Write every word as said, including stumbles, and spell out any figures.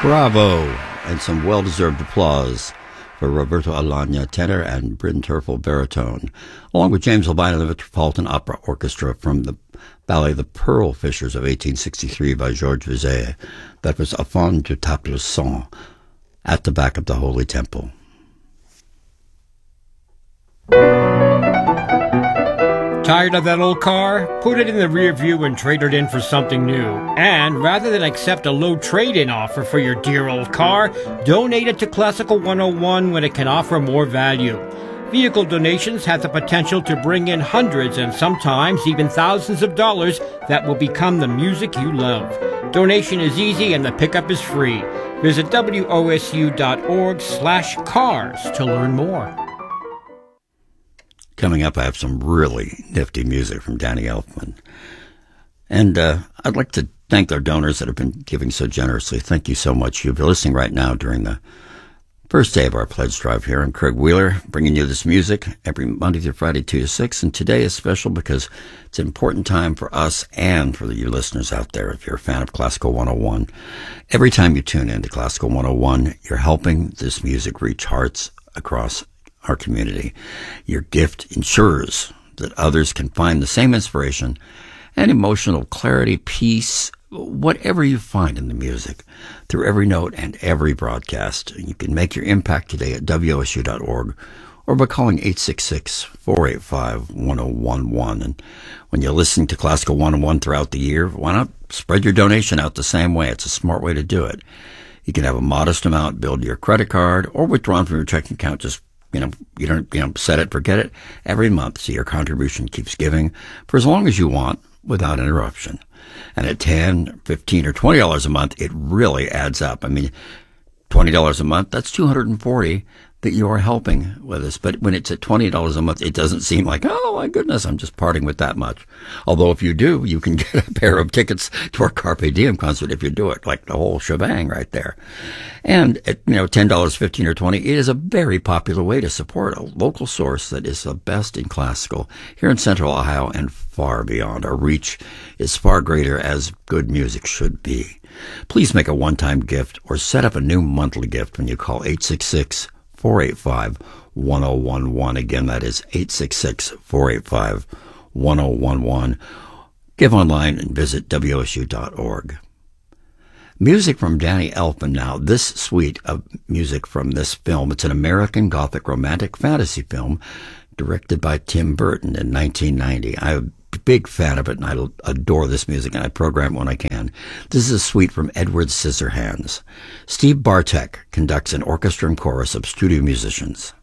Bravo! And some well-deserved applause for Roberto Alagna, tenor, and Bryn Terfel, baritone, along with James Albino and the Metropolitan Opera Orchestra from the ballet The Pearl Fishers of eighteen sixty-three by Georges Bizet. That was Enfant du Temple Saint, At the Back of the Holy Temple. Tired of that old car? Put it in the rear view and trade it in for something new. And rather than accept a low trade-in offer for your dear old car, donate it to Classical one oh one when it can offer more value. Vehicle donations have the potential to bring in hundreds and sometimes even thousands of dollars that will become the music you love. Donation is easy and the pickup is free. Visit W O S U dot org slash cars to learn more. Coming up, I have some really nifty music from Danny Elfman. And uh, I'd like to thank our donors that have been giving so generously. Thank you so much. You'll be listening right now during the first day of our pledge drive here. I'm Craig Wheeler, bringing you this music every Monday through Friday, two to six. And today is special because it's an important time for us and for you listeners out there. If you're a fan of Classical one oh one, every time you tune in to Classical one oh one, you're helping this music reach hearts across our community. Your gift ensures that others can find the same inspiration and emotional clarity, peace, whatever you find in the music, through every note and every broadcast. You can make your impact today at W O S U dot org or by calling eight six six, four eight five, one oh one one. And when you're listening to Classical one oh one throughout the year, why not spread your donation out the same way? It's a smart way to do it. You can have a modest amount billed to your credit card or withdrawn from your checking account. Just You know, you don't, you know, set it, forget it every month. So your contribution keeps giving for as long as you want without interruption. And at ten, fifteen, or twenty dollars a month, it really adds up. I mean, twenty dollars a month, that's two hundred forty that you are helping with us. But when it's at twenty dollars a month, it doesn't seem like, oh my goodness, I'm just parting with that much. Although if you do, you can get a pair of tickets to our Carpe Diem concert if you do it, like the whole shebang right there. And at, you know, ten dollars, fifteen dollars, or twenty dollars, it is a very popular way to support a local source that is the best in classical here in Central Ohio and far beyond. Our reach is far greater, as good music should be. Please make a one-time gift or set up a new monthly gift when you call eight six six, four eight five, one oh one one. Again, that is eight six six, four eight five, one oh one one. Give online and visit W O S U dot org. Music from Danny Elfman now. This suite of music from this film, it's an American Gothic romantic fantasy film directed by Tim Burton in nineteen ninety. I'm a big fan of it, and I adore this music, and I program it when I can. This is a suite from Edward Scissorhands. Steve Bartek conducts an orchestra and chorus of studio musicians.